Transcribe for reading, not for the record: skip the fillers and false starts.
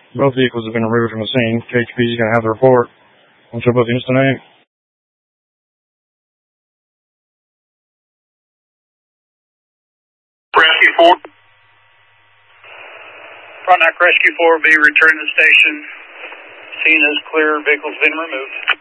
Both vehicles have been removed from the scene. KHP is going to have the report. I'll show both units tonight. Rescue 4. Frontenac Rescue 4 will be returning to the station. Scene is clear. Vehicle's been removed.